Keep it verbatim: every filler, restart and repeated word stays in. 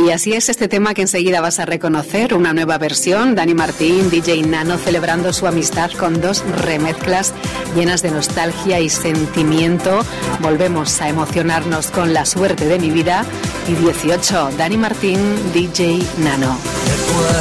Y así es este tema que enseguida vas a reconocer, una nueva versión, Dani Martín, D J Nano, celebrando su amistad con dos remezclas llenas de nostalgia y sentimiento. Volvemos a emocionarnos con La suerte de mi vida y dieciocho, Dani Martín, D J Nano.